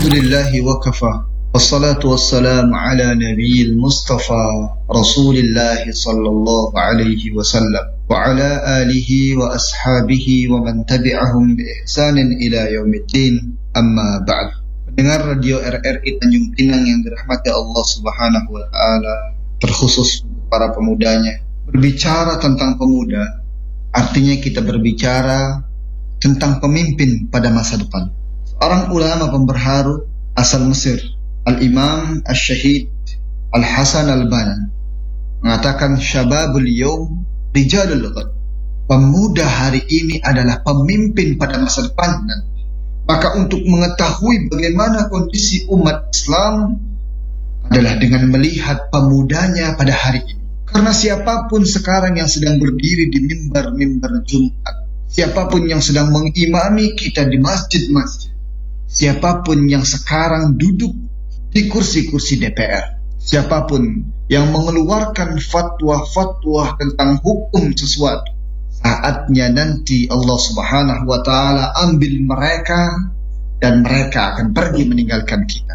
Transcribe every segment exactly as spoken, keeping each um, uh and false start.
Alhamdulillahi wa kafa. Wassalatu wassalamu ala nabiyil mustafa Rasulillahi sallallahu alaihi wasallam wa ala alihi wa ashabihi wa man tabi'ahum bi ihsanin ila yaumiddin. Amma ba'd. Pendengar radio R R I Tanjung Pinang yang dirahmati Allah Subhanahu wa taala, terkhusus para pemudanya. Berbicara tentang pemuda artinya kita berbicara tentang pemimpin pada masa depan. Seorang ulama pemberharu asal Mesir, Al-Imam Al-Syahid Al-Hasan Al-Banna, mengatakan syababul yawm rijalul ghad. Pemuda hari ini adalah pemimpin pada masa depan nanti. Maka untuk mengetahui bagaimana kondisi umat Islam adalah dengan melihat pemudanya pada hari ini. Karena siapapun sekarang yang sedang berdiri di mimbar-mimbar Jumat, siapapun yang sedang mengimami kita di masjid-masjid, siapapun yang sekarang duduk di kursi-kursi D P R, siapapun yang mengeluarkan fatwa-fatwa tentang hukum sesuatu, saatnya nanti Allah Subhanahu wa taala ambil mereka dan mereka akan pergi meninggalkan kita.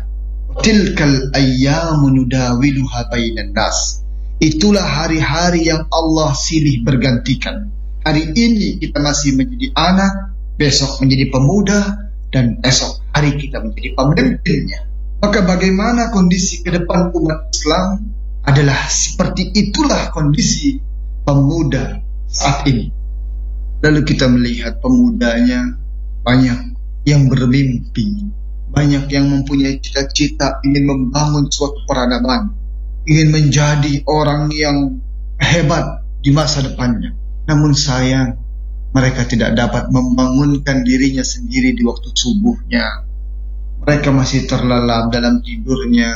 Tilkal ayyamu nudawiluha bainan nas. Itulah hari-hari yang Allah silih bergantikan. Hari ini kita masih menjadi anak, besok menjadi pemuda, dan esok hari kita menjadi pemimpinnya. Maka bagaimana kondisi ke depan umat Islam adalah seperti itulah kondisi pemuda saat ini. Lalu kita melihat pemudanya banyak yang bermimpi, banyak yang mempunyai cita-cita ingin membangun suatu peradaban, ingin menjadi orang yang hebat di masa depannya. Namun sayang, mereka tidak dapat membangunkan dirinya sendiri di waktu subuhnya. Mereka masih terlelap dalam tidurnya.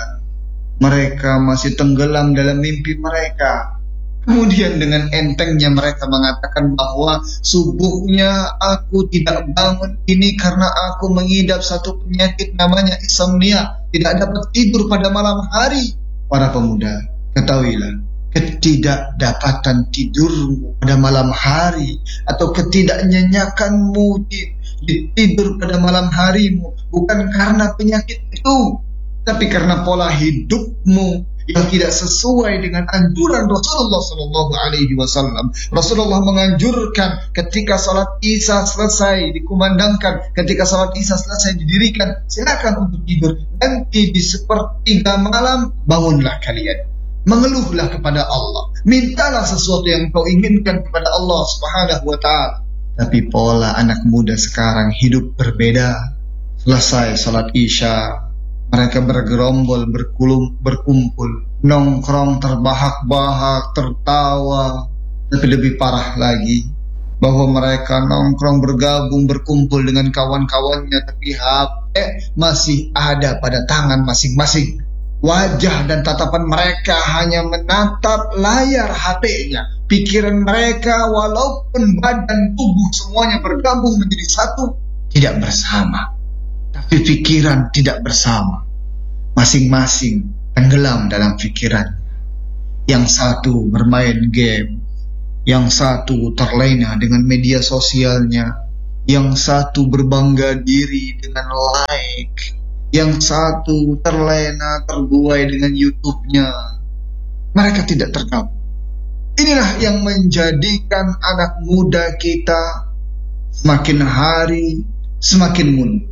Mereka masih tenggelam dalam mimpi mereka. Kemudian dengan entengnya mereka mengatakan bahwa subuhnya aku tidak bangun ini karena aku mengidap satu penyakit namanya insomnia, tidak dapat tidur pada malam hari. Para pemuda, ketahuilah, ketidakdapatan tidurmu pada malam hari atau ketidaknyenyakanmu di, di tidur pada malam harimu bukan karena penyakit itu, tapi karena pola hidupmu yang tidak sesuai dengan anjuran Rasulullah Sallallahu Alaihi Wasallam. Rasulullah menganjurkan ketika salat Isya selesai dikumandangkan, ketika salat Isya selesai didirikan, silakan untuk tidur. Nanti di sepertiga malam bangunlah kalian, mengeluhlah kepada Allah, mintalah sesuatu yang kau inginkan kepada Allah Subhanahu wa taala. Tapi pola anak muda sekarang hidup berbeda. Selesai salat Isya, mereka bergerombol, berkulum, berkumpul, nongkrong, terbahak-bahak, tertawa. Tapi lebih parah lagi, bahwa mereka nongkrong, bergabung, berkumpul dengan kawan-kawannya, tapi H P masih ada pada tangan masing-masing. Wajah dan tatapan mereka hanya menatap layar H P-nya. Pikiran mereka walaupun badan tubuh semuanya bergabung menjadi satu, tidak bersama. Tapi pikiran tidak bersama. Masing-masing tenggelam dalam pikiran. Yang satu bermain game, yang satu terlena dengan media sosialnya, yang satu berbangga diri dengan like, yang satu terlena, terbuai dengan YouTube-nya. Mereka tidak tergabung. Inilah yang menjadikan anak muda kita semakin hari semakin mundur.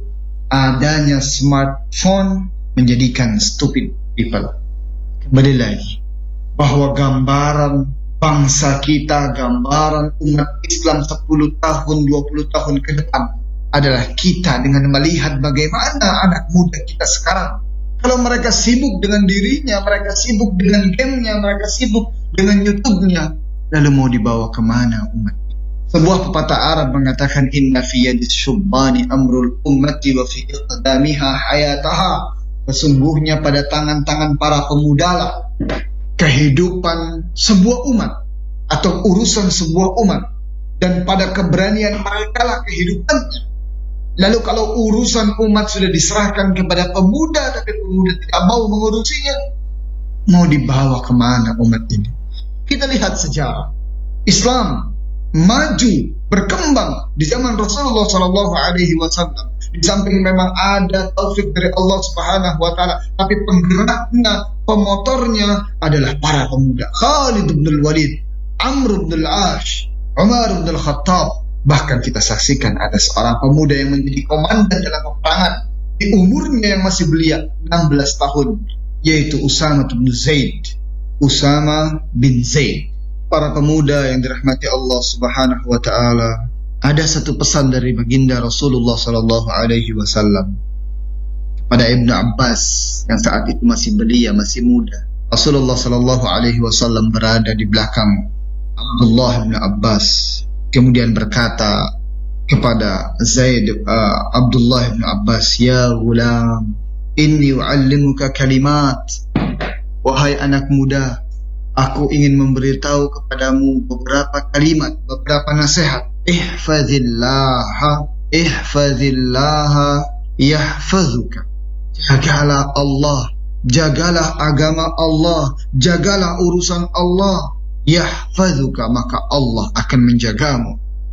Adanya smartphone menjadikan stupid people. Kembali lagi, bahwa gambaran bangsa kita, gambaran umat Islam sepuluh tahun, dua puluh tahun ke depan adalah kita dengan melihat bagaimana anak muda kita sekarang. Kalau mereka sibuk dengan dirinya, mereka sibuk dengan gamenya, mereka sibuk dengan YouTube-nya, lalu mau dibawa kemana umat? Sebuah pepatah Arab mengatakan, inna fi yadis syubbani amrul ummati wa fi iqdamiha hayataha. Sesungguhnya pada tangan-tangan para pemuda lah kehidupan sebuah umat atau urusan sebuah umat, dan pada keberanian mereka lah kehidupannya. Lalu kalau urusan umat sudah diserahkan kepada pemuda, tapi pemuda tidak mau mengurusinya, mau dibawa kemana umat ini? Kita lihat sejarah Islam maju, berkembang di zaman Rasulullah Sallallahu Alaihi Wasallam. Di samping memang ada taufik dari Allah Subhanahu wa taala, tapi penggeraknya, pemotornya adalah para pemuda. Khalid bin Walid, Amr bin Al-As, Umar bin Al-Khattab. Bahkan kita saksikan ada seorang pemuda yang menjadi komandan dalam peperangan di umurnya yang masih belia enam belas tahun, yaitu Usama bin Zaid. Usama bin Zaid. Para pemuda yang dirahmati Allah Subhanahu wa taala, ada satu pesan dari baginda Rasulullah sallallahu alaihi wasallam kepada Ibnu Abbas yang saat itu masih belia, masih muda. Rasulullah sallallahu alaihi wasallam berada di belakang Abdullah bin Abbas, kemudian berkata kepada Zaid uh, Abdullah bin Abbas, "Ya gulam, inni u'allimuka kalimat." Wahai anak muda, aku ingin memberitahu kepadamu beberapa kalimat, beberapa nasihat. Ihfazillaha, ihfazillaha yahfazuka. Jagalah Allah, jagalah agama Allah, jagalah urusan Allah. Yahfazuka, maka Allah akan menjagamu.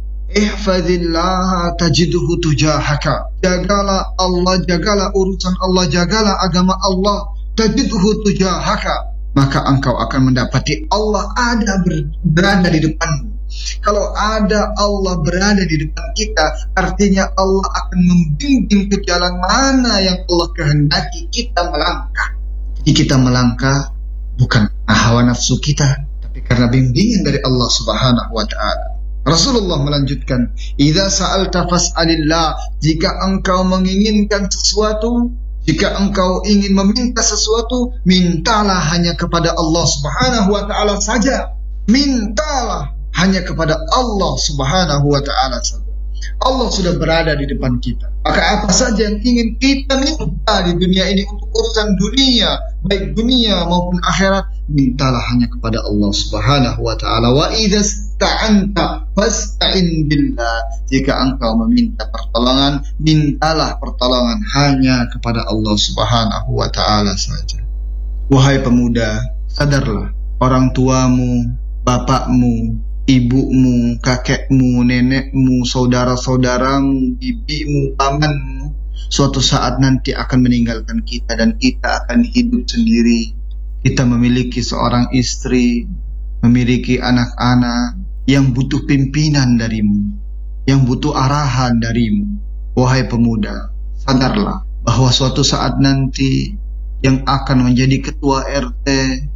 Ihfazillaha tajiduhu tujahaka. Jagalah Allah, jagalah urusan Allah, jagalah agama Allah. Tajiduhu tujahaka, maka engkau akan mendapati Allah ada ber, berada di depanmu. Kalau ada Allah berada di depan kita, artinya Allah akan membimbing ke jalan mana yang Allah kehendaki kita melangkah. Jadi kita melangkah bukan hawa nafsu kita, tapi karena bimbingan dari Allah Subhanahu wa taala. Rasulullah melanjutkan, "Idza sa'alta fas'alillah." Jika engkau menginginkan sesuatu, jika engkau ingin meminta sesuatu, mintalah hanya kepada Allah Subhanahu wa taala saja. Mintalah hanya kepada Allah Subhanahu wa taala saja. Allah sudah berada di depan kita. Maka apa saja yang ingin kita minta di dunia ini untuk urusan dunia, baik dunia maupun akhirat, mintalah hanya kepada Allah Subhanahu wa taala. Wa idza sta'anta fasta'in billah. Jika engkau meminta pertolongan, mintalah pertolongan hanya kepada Allah Subhanahu wa taala saja. Wahai pemuda, sadarlah, orang tuamu, bapakmu, ibumu, kakekmu, nenekmu, saudara-saudaramu, bibimu, pamanmu, suatu saat nanti akan meninggalkan kita dan kita akan hidup sendiri. Kita memiliki seorang istri, memiliki anak-anak yang butuh pimpinan darimu, yang butuh arahan darimu. Wahai pemuda, sadarlah bahwa suatu saat nanti yang akan menjadi ketua R T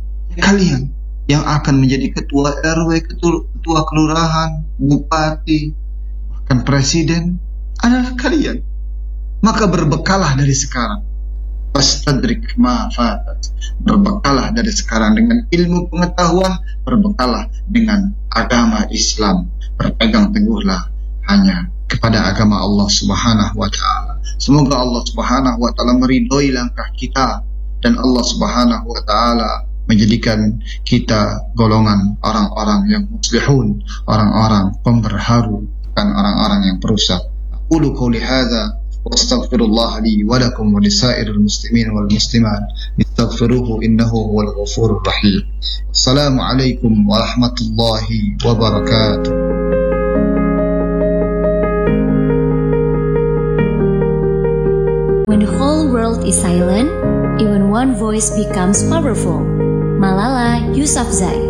kalian, yang akan menjadi ketua R W, ketua, ketua kelurahan, bupati, bahkan presiden adalah kalian. Maka berbekalah dari sekarang. Fastadrik ma fatat. Berbekalah dari sekarang dengan ilmu pengetahuan, berbekalah dengan agama Islam. Berpegang teguhlah hanya kepada agama Allah Subhanahu wa taala. Semoga Allah Subhanahu wa taala meridhoi langkah kita dan Allah Subhanahu wa taala menjadikan kita golongan orang-orang yang muslihun, orang-orang pemberharu, bukan orang-orang yang perusak. Aqulu qouli hadza wa astaghfirullah li wa lakum wa lisairil muslimin wal muslimat. Istaghfiruhu innahu huwal ghafurur rahim. Assalamu alaikum warahmatullahi wabarakatuh. When the whole world is silent, even one voice becomes powerful. Malala Yousafzai.